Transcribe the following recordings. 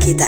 kita.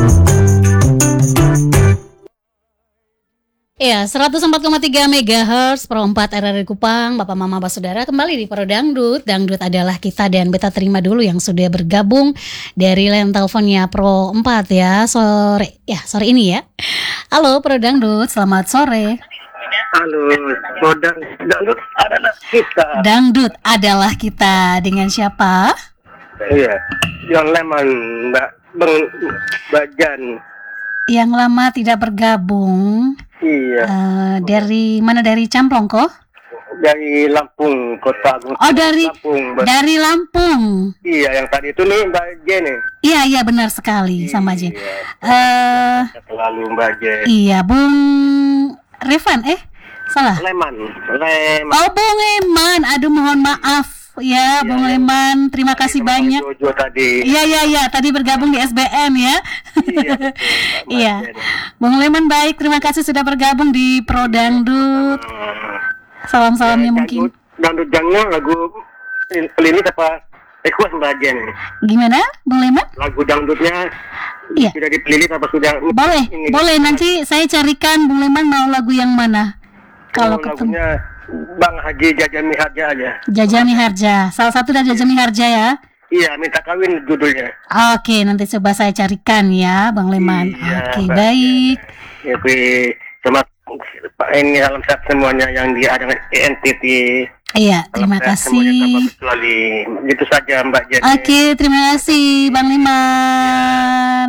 Ya, 104,3 MHz Pro 4 RRI Kupang, Bapak Mama Basudara kembali di Pro Dangdut. Dangdut adalah kita, dan beta terima dulu yang sudah bergabung dari line teleponnya Pro 4 ya, sore ini ya. Halo Pro Dangdut, selamat sore. Halo, Dangdut adalah kita. Dangdut adalah kita, dengan siapa? Iya, yang Leman, Bang Bajan. Yang lama tidak bergabung. Iya. Dari mana? Dari Camplong kok? Dari Lampung, Kota Agung. Oh, dari Lampung. Dari Lampung. Iya, yang tadi itu nih Mbak Jen nih. Iya benar sekali, sama Jen. Selalu Mbak Jen. Iya, Bung Revan, salah. Leman. Oh, Bung Leman. Aduh, mohon maaf ya, Iya, Bung Leman. Terima kasih banyak. Jojo tadi. Iya, tadi bergabung di SBM ya. Iya. Iya. Bung Leman baik, terima kasih sudah bergabung di Pro Dangdut. Salam-salamnya mungkin. Dangdut Jangnya lagu ini apa? Request Mbak Jen. Gimana, Bung Leman? Lagu dangdutnya Iya. sudah dipilih apa sudah? Boleh. Nanti saya carikan Bung Leman mau lagu yang mana. Kalau ketemu. Lagunya Bang Haji Jajami Harja aja. Jajami Harja. Salah satu dari Jajami Harja ya. Iya, minta kawin judulnya. Oke, nanti coba saya carikan ya, Bang Leman. Iya, Oke, Mbak. baik. Ya, selamat ini salam sehat semuanya yang ada dengan ENTT. Iya, Salam terima sehat semuanya, kasih. tanpa kecuali. Gitu saja Mbak Jenny. Oke, terima kasih Bang Leman.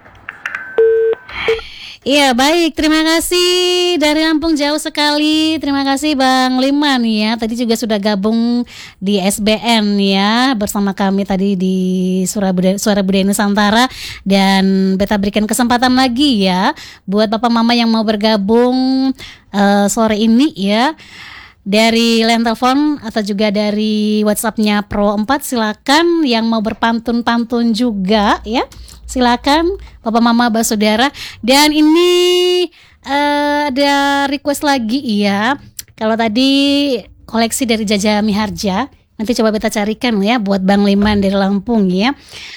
Iya, baik, terima kasih dari Lampung jauh sekali. Terima kasih Bang Leman ya. Tadi juga sudah gabung di SBN ya, bersama kami tadi di Suara Budaya Nusantara. Dan beta berikan kesempatan lagi ya buat Bapak Mama yang mau bergabung sore ini ya, dari line telepon atau juga dari WhatsApp-nya Pro 4, silakan. Yang mau berpantun-pantun juga ya, silakan Bapak Mama Basudara. Dan ini ada request lagi ya. Kalau tadi koleksi dari Jajami Harja, nanti coba beta carikan ya buat Bang Leman dari Lampung ya.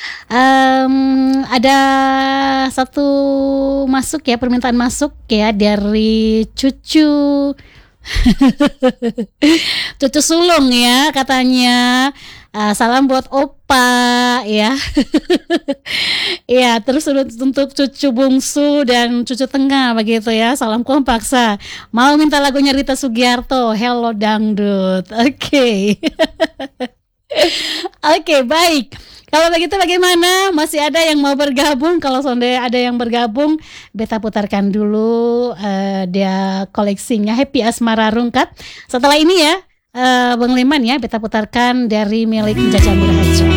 Ada satu masuk ya, permintaan masuk ya dari Cucu Cucu sulung ya katanya. Salam buat opa ya. Ya, terus untuk cucu bungsu dan cucu tengah begitu ya. Salam kompaksa. Mau minta lagunya Rita Sugiarto, Hello Dangdut. Oke. Oke, baik. Kalau begitu bagaimana? Masih ada yang mau bergabung? Kalau sonde ada yang bergabung, beta putarkan dulu dia koleksinya Happy Asmara Rungkat. Setelah ini ya, Bang Leman ya, beta putarkan dari milik Jajami Harja.